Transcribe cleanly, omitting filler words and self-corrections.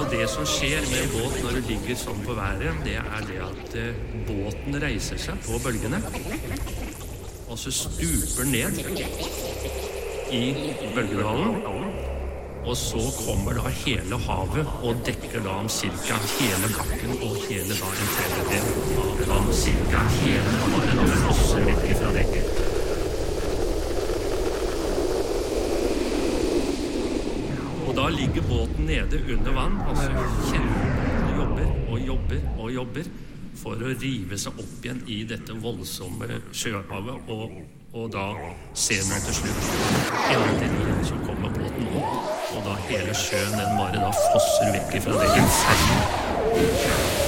Og det som skjer med en båt når du ligger sånn på været, det det at båten reiser seg på bølgene, og så stuper ned i bølgedalen, og så kommer da hele havet og dekker da om cirka hele bakken og hele da en tredjedel av da cirka hele havet da fosser vekk fra dekket. Og da ligger båten nede under vann, og så kjenner og jobber for å rive seg opp igjen i dette voldsomme sjøhavet, og da ser man til slutt endelig så kommer båten opp, og da hele sjøen den bare da fosser vekk fra det inferno.